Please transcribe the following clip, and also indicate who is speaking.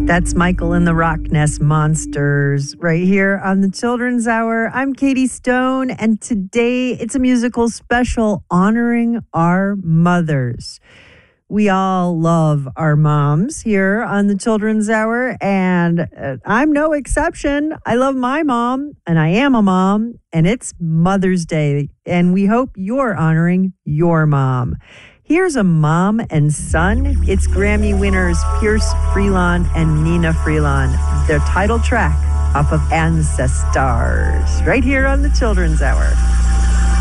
Speaker 1: That's Michael and the Rock Nest Monsters right here on the Children's Hour. I'm Katie Stone, and today it's a musical special honoring our mothers. We all love our moms here on the Children's Hour, and I'm no exception. I love my mom, and I am a mom, and it's Mother's Day, and we hope you're honoring your mom. Here's a mom and son. It's Grammy winners Pierce Freelon and Nina Freelon. Their title track off of Ancestors, right here on the Children's Hour.